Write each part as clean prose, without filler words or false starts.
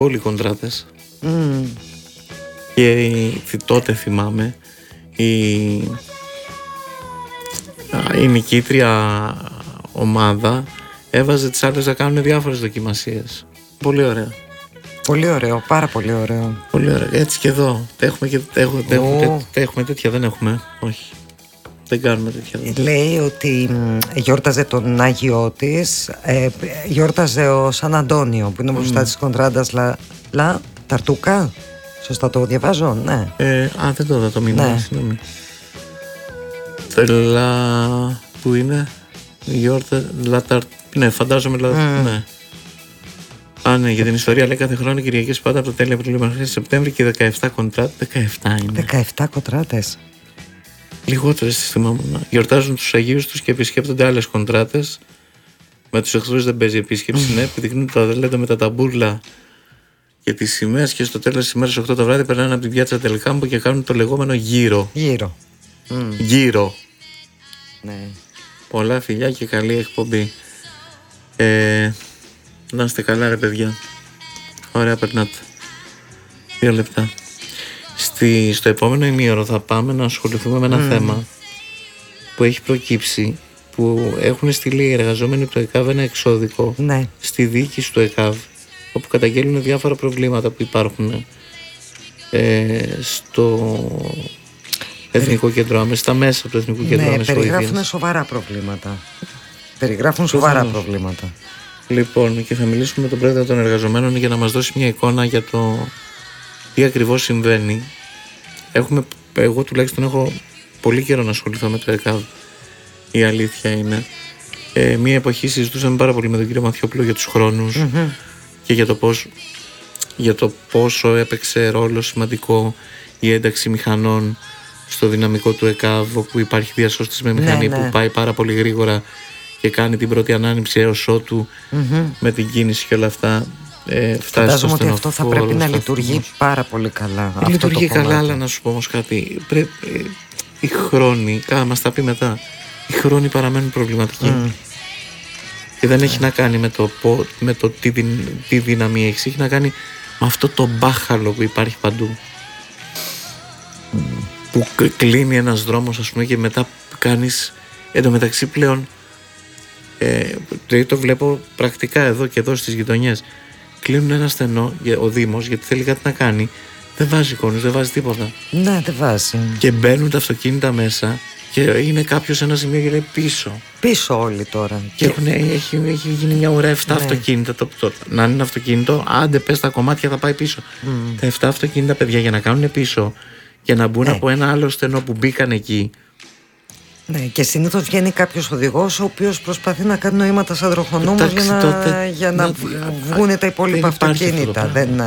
όλοι οι κοντράτες. Και τότε θυμάμαι η νικήτρια ομάδα έβαζε τις άλλες να κάνουν διάφορες δοκιμασίες. Πολύ ωραία. Πολύ ωραίο, πάρα πολύ ωραίο. Πολύ ωραία. Έτσι και εδώ. Έχουμε τέτοια, δεν έχουμε. Όχι. Δεν κάνουμε τέτοια. Λέει ότι γιόρταζε τον Άγιό της, γιόρταζε ο Σαν Αντώνιο που είναι μπροστά της κοντράντας Λα Ταρτούκα. Σωστά το διαβάζω, ναι. Δεν το είδα το μήνυμα, ναι. Συγγνώμη. Που είναι ναι, φαντάζομαι ναι. Ναι, για την ιστορία λέει κάθε χρόνο Κυριακές πάντα από το τέλη Απριλίου μέχρι Σεπτέμβρη και 17 κοντράτες. 17 είναι. 17 κοντράτες. Λιγότερες τις θυμάμαι. Γιορτάζουν τους Αγίους τους και επισκέπτονται άλλες κοντράτες. Με τους εχθρούς δεν παίζει επίσκεψη. Ναι, επιδεικνύουν τα δελέντα με τα ταμπούρλα και τις σημαίες και στο τέλος της ημέρας 8 το βράδυ περνάνε από την πιάτσα Τελκάμπο και κάνουν το λεγόμενο γύρο. Γύρο. Ναι. Πολλά φιλιά και καλή εκπομπή. Να είστε καλά ρε παιδιά. Ωραία περνάτε. 2 λεπτά. Στο επόμενο ημίωρο θα πάμε να ασχοληθούμε με ένα θέμα που έχει προκύψει, που έχουν στείλει οι εργαζόμενοι του ΕΚΑΒ ένα εξώδικο στη διοίκηση του ΕΚΑΒ, όπου καταγγέλνουν διάφορα προβλήματα που υπάρχουν στο Εθνικό Κέντρο Άμεσης, στα μέσα του Εθνικού Κέντρου Άμεσης Βοήθειας. Περιγράφουν σοβαρά προβλήματα. Περιγράφουν σοβαρά προβλήματα. Λοιπόν, και θα μιλήσουμε με τον πρόεδρο των εργαζομένων για να μας δώσει μια εικόνα για το τι ακριβώς συμβαίνει. Εγώ τουλάχιστον έχω πολύ καιρό να ασχοληθώ με το ΕΚΑΒ. Η αλήθεια είναι. Μια εποχή συζητούσαμε πάρα πολύ με τον κύριο Μαθιόπουλο για τους χρόνους και για το πόσο έπαιξε ρόλο σημαντικό η ένταξη μηχανών στο δυναμικό του ΕΚΑΒ, όπου υπάρχει διασώστης με μηχανή που πάει πάρα πολύ γρήγορα και κάνει την πρώτη ανάνυψη έως ότου με την κίνηση και όλα αυτά. Φαντάζομαι ότι αυτό θα πρέπει να λειτουργεί πάρα πολύ καλά. Λειτουργεί καλά, αλλά να σου πω όμως κάτι. Οι χρόνοι, μας τα πει μετά, οι χρόνοι παραμένουν προβληματικοί. Και δεν έχει να κάνει με το τι δύναμη έχει. Έχει να κάνει με αυτό το μπάχαλο που υπάρχει παντού. Που κλείνει ένας δρόμος, ας πούμε, και μετά κάνεις εντωμεταξύ πλέον. Το βλέπω πρακτικά εδώ και εδώ στις γειτονιές. Κλείνουν ένα στενό ο Δήμος γιατί θέλει κάτι να κάνει. Δεν βάζει εικόνες, δεν βάζει τίποτα. Ναι, δεν βάζει. Και μπαίνουν τα αυτοκίνητα μέσα και είναι κάποιος σε ένα σημείο και λέει πίσω. Πίσω όλοι τώρα. Και έχει γίνει μια ουρά 7 αυτοκίνητα. Να είναι ένα αυτοκίνητο, άντε πες τα κομμάτια θα πάει πίσω. Τα 7 αυτοκίνητα, παιδιά, για να κάνουν πίσω και να μπουν από ένα άλλο στενό που μπήκαν εκεί. Ναι, και συνήθως βγαίνει κάποιος οδηγός ο οποίος προσπαθεί να κάνει νοήματα σαν τροχονόμος για να βγουν τα υπόλοιπα αυτοκίνητα.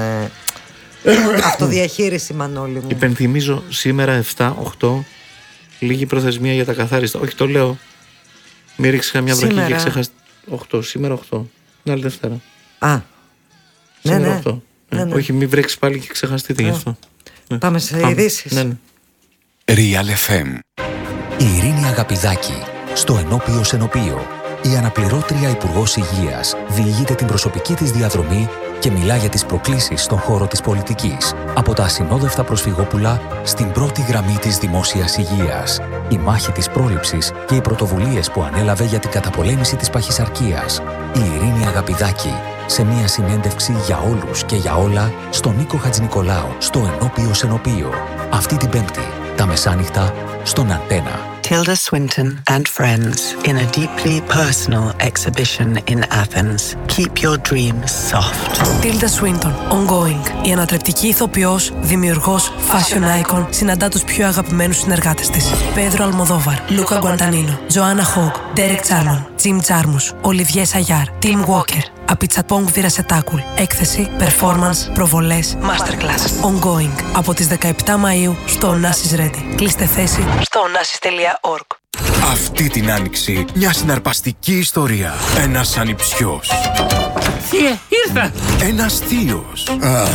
Αυτοδιαχείριση, Μανώλη μου. Υπενθυμίζω σήμερα 7-8 λίγη προθεσμία για τα καθάριστα. Όχι, το λέω. Μην ρίξει καμιά βροχή και ξεχάσει. 8, σήμερα 8. Την άλλη Δευτέρα. Ναι. 8. Όχι, μην βρέξει πάλι και ξεχαστείτε γι' αυτό. Πάμε σε ειδήσεις. Real FM. Η Ειρήνη Αγαπηδάκη, στο Ενώπιος Ενωπείο. Η αναπληρώτρια Υπουργός Υγείας διηγείται την προσωπική της διαδρομή και μιλά για τις προκλήσεις στον χώρο της πολιτικής. Από τα ασυνόδευτα προσφυγόπουλα στην πρώτη γραμμή της δημόσιας υγείας. Η μάχη της πρόληψης και οι πρωτοβουλίες που ανέλαβε για την καταπολέμηση της παχυσαρκίας. Η Ειρήνη Αγαπηδάκη, σε μια συνέντευξη για όλους και για όλα στον Νίκο Χατζηνικολάου, στο Ενώπιος Ενωπείο. Αυτή την Πέμπτη, τα μεσάνυχτα, στον Αντένα. Tilda Swinton and friends in a deeply personal exhibition in Athens. Keep your dreams soft. Tilda Swinton, ongoing. Η ανατρεπτική ηθοποιός, δημιουργός, fashion icon, συναντά τους πιο αγαπημένους συνεργάτες της. Πέδρο Αλμοδόβαρ, Λούκα Γκουαντανίνο, Τζοάννα Χόγκ, Ντέρεκ Τσάρμον, Τζιμ Τζάρμους, Ολιβιέ Σαγιάρ, Τιμ Walker. Απιτσαπόγκ Βιρασετάκουλ. Έκθεση, performance, προβολές, masterclass. Ongoing. Από τις 17 Μαΐου στο Onassis Ready. Κλείστε θέση στο onassis.org. Αυτή την άνοιξη μια συναρπαστική ιστορία. Ένας ανιψιός. Θεία, ήρθα! Ένας θείος.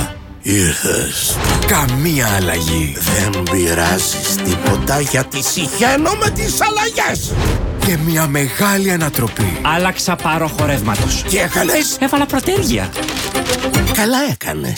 Ήρθες. Καμία αλλαγή. Δεν πειράζεις τίποτα γιατί συχαίνω με τις αλλαγές. και μια μεγάλη ανατροπή. Άλλαξα πάροχο ρεύματος. Τι έκανες? Έβαλα προτέργεια. Καλά έκανες.